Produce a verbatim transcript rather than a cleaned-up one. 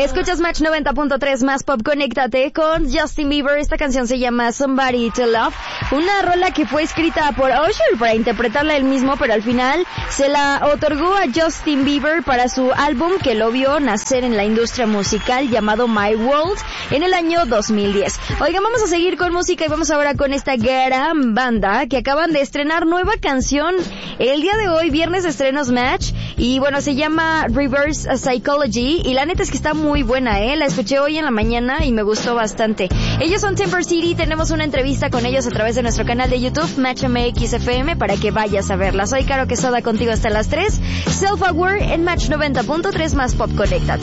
Escuchas Match noventa punto tres más Pop. Conéctate con Justin Bieber. Esta canción se llama Somebody to Love. Una rola que fue escrita por Usher para interpretarla él mismo, pero al final se la otorgó a Justin Bieber para su álbum que lo vio nacer en la industria musical llamado My World en el año dos mil diez. Oigan, vamos a seguir con música y vamos ahora con esta gran banda que acaban de estrenar nueva canción el día de hoy, viernes de estrenos Match, y bueno, se llama Reverse Psychology y la neta es que está muy buena, eh, la escuché hoy en la mañana y me gustó bastante. Ellos son Temper City, tenemos una entrevista con ellos a través de nuestro canal de YouTube, Match M X F M, para que vayas a verla. Soy Caro Quesada contigo hasta las tres, Self Aware en Match noventa punto tres más Pop. Conéctate.